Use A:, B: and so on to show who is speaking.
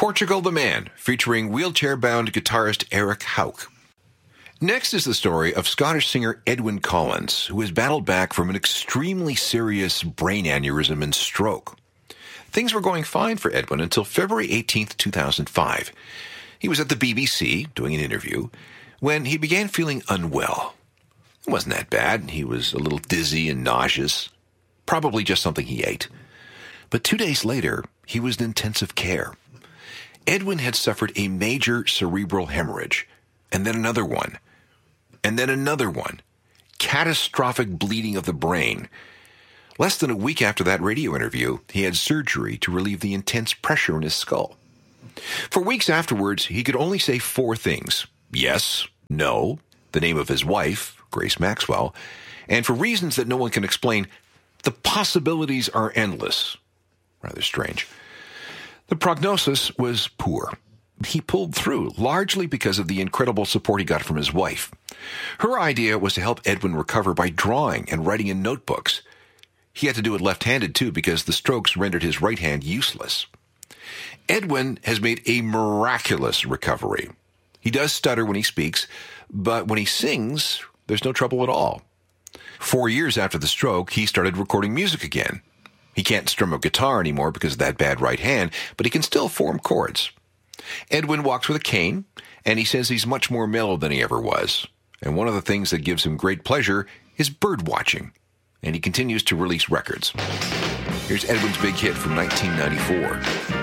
A: Portugal the Man, featuring wheelchair-bound guitarist Eric Hauck. Next is the story of Scottish singer Edwyn Collins, who has battled back from an extremely serious brain aneurysm and stroke. Things were going fine for Edwyn until February 18th, 2005. He was at the BBC doing an interview when he began feeling unwell. It wasn't that bad. He was a little dizzy and nauseous, probably just something he ate. But 2 days later, he was in intensive care. Edwyn had suffered a major cerebral hemorrhage, and then another one, and then another one. Catastrophic bleeding of the brain. Less than a week after that radio interview, he had surgery to relieve the intense pressure in his skull. For weeks afterwards, he could only say 4 things. Yes, no, the name of his wife, Grace Maxwell, and for reasons that no one can explain, the possibilities are endless. Rather strange. The prognosis was poor. He pulled through, largely because of the incredible support he got from his wife. Her idea was to help Edwyn recover by drawing and writing in notebooks. He had to do it left-handed, too, because the strokes rendered his right hand useless. Edwyn has made a miraculous recovery. He does stutter when he speaks, but when he sings, there's no trouble at all. 4 years after the stroke, he started recording music again. He can't strum a guitar anymore because of that bad right hand, but he can still form chords. Edwyn walks with a cane, and he says he's much more mellow than he ever was. And one of the things that gives him great pleasure is bird watching. And he continues to release records. Here's Edwyn's big hit from 1994.